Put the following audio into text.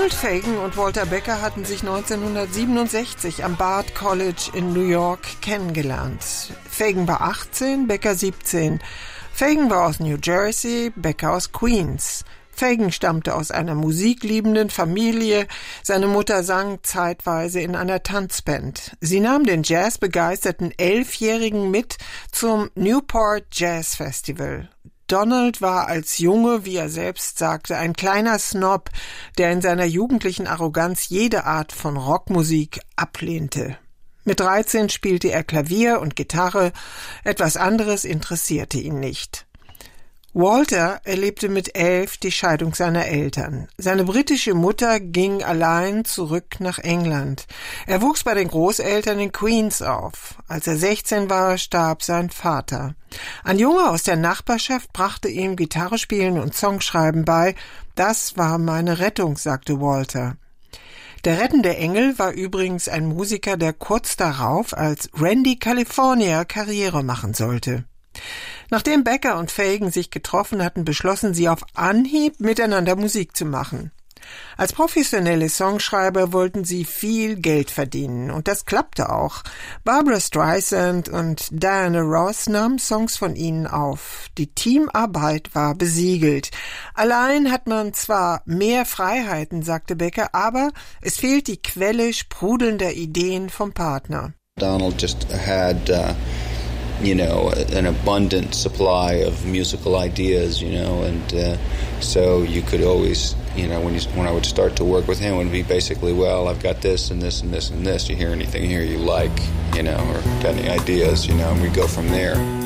Donald Fagen und Walter Becker hatten sich 1967 am Bard College in New York kennengelernt. Fagen war 18, Becker 17. Fagen war aus New Jersey, Becker aus Queens. Fagen stammte aus einer musikliebenden Familie. Seine Mutter sang zeitweise in einer Tanzband. Sie nahm den jazzbegeisterten 11-Jährigen mit zum Newport Jazz Festival. Donald war als Junge, wie er selbst sagte, ein kleiner Snob, der in seiner jugendlichen Arroganz jede Art von Rockmusik ablehnte. Mit 13 spielte er Klavier und Gitarre, etwas anderes interessierte ihn nicht. Walter erlebte mit 11 die Scheidung seiner Eltern. Seine britische Mutter ging allein zurück nach England. Er wuchs bei den Großeltern in Queens auf. Als er 16 war, starb sein Vater. Ein Junge aus der Nachbarschaft brachte ihm Gitarrespielen und Songschreiben bei. Das war meine Rettung, sagte Walter. Der rettende Engel war übrigens ein Musiker, der kurz darauf als Randy California Karriere machen sollte. Nachdem Becker und Fagen sich getroffen hatten, beschlossen sie auf Anhieb, miteinander Musik zu machen. Als professionelle Songschreiber wollten sie viel Geld verdienen, und das klappte auch. Barbra Streisand und Diana Ross nahmen Songs von ihnen auf. Die Teamarbeit war besiegelt. Allein hat man zwar mehr Freiheiten, sagte Becker, aber es fehlt die Quelle sprudelnder Ideen vom Partner. Donald just had an abundant supply of musical ideas, and so you could always, when I would start to work with him, it would be basically, well, I've got this and this and this and this. You hear anything here you like, or got any ideas, and we go from there.